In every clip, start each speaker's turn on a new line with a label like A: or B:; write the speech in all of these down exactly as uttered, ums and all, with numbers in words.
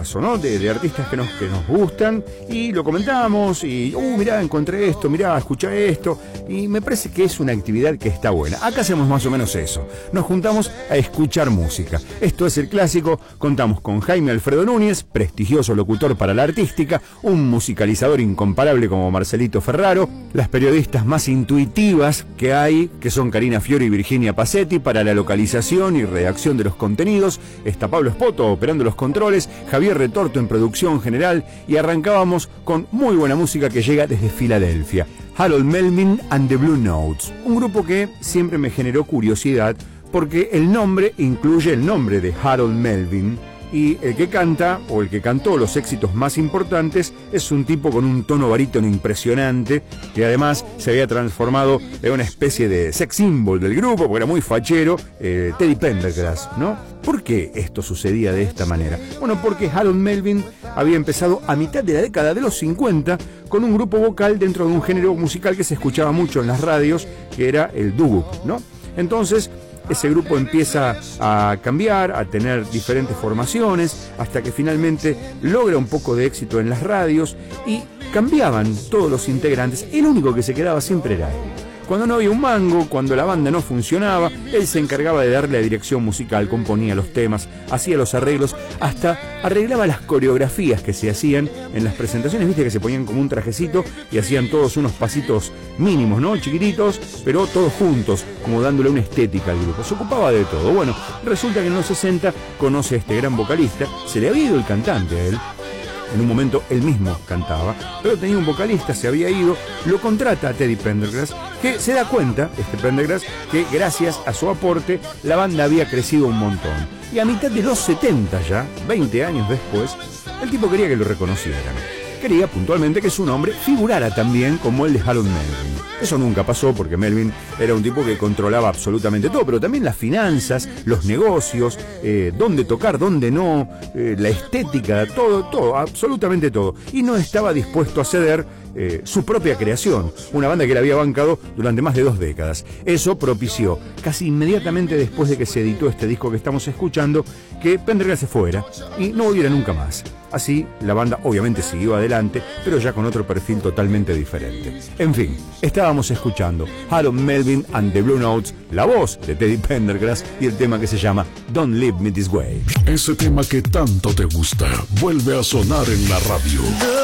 A: caso, ¿no? De, de artistas que nos, que nos gustan y lo comentamos y, uh, mirá, encontré esto, mirá, escuché esto y me parece que es una actividad que está buena. Acá hacemos más o menos eso, nos juntamos a escuchar música. Esto es El Clásico, contamos con Jaime Alfredo Núñez, prestigioso locutor para la artística, un musicalizador incomparable como Marcelito Ferraro, las periodistas más intuitivas que hay, que son Karina Fiori y Virginia Pacetti, para la localización y redacción de los contenidos, está Pablo Espoto operando los controles, Javier Retorto en producción general, y arrancábamos con muy buena música que llega desde Filadelfia, Harold Melvin and the Blue Notes, un grupo que siempre me generó curiosidad porque el nombre incluye el nombre de Harold Melvin, y el que canta, o el que cantó los éxitos más importantes, es un tipo con un tono barítono impresionante, que además se había transformado en una especie de sex symbol del grupo, porque era muy fachero, eh, Teddy Pendergrass, ¿no? ¿Por qué esto sucedía de esta manera? Bueno, porque Harold Melvin había empezado a mitad de la década de los cincuenta con un grupo vocal dentro de un género musical que se escuchaba mucho en las radios, que era el doo-wop, ¿no? Entonces, ese grupo empieza a cambiar, a tener diferentes formaciones, hasta que finalmente logra un poco de éxito en las radios y cambiaban todos los integrantes. El único que se quedaba siempre era él. Cuando no había un mango, cuando la banda no funcionaba, él se encargaba de darle la dirección musical, componía los temas, hacía los arreglos, hasta arreglaba las coreografías que se hacían en las presentaciones, viste que se ponían como un trajecito y hacían todos unos pasitos mínimos, ¿no? Chiquititos, pero todos juntos, como dándole una estética al grupo. Se ocupaba de todo. Bueno, resulta que en los sesenta conoce a este gran vocalista, se le había ido el cantante a él. En un momento él mismo cantaba, pero tenía un vocalista, se había ido, lo contrata a Teddy Pendergrass, que se da cuenta, este Pendergrass, que gracias a su aporte la banda había crecido un montón. Y a mitad de los setenta ya, veinte años después, el tipo quería que lo reconocieran. Quería puntualmente que su nombre figurara también como el de Harold Melvin. Eso nunca pasó porque Melvin era un tipo que controlaba absolutamente todo, pero también las finanzas, los negocios, eh, dónde tocar, dónde no, eh, la estética, todo, todo, absolutamente todo. Y no estaba dispuesto a ceder eh, su propia creación, una banda que él había bancado durante más de dos décadas. Eso propició, casi inmediatamente después de que se editó este disco que estamos escuchando, que Pendergrass se fuera y no volviera nunca más. Así, la banda obviamente siguió adelante, pero ya con otro perfil totalmente diferente. En fin, estábamos escuchando Harold Melvin and the Blue Notes, la voz de Teddy Pendergrass y el tema que se llama Don't Leave Me This Way.
B: Ese tema que tanto te gusta vuelve a sonar en la radio.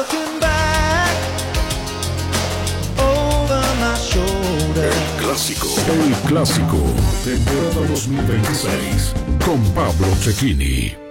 B: El clásico, el clásico, temporada dos mil veintiséis, con Pablo Cecchini.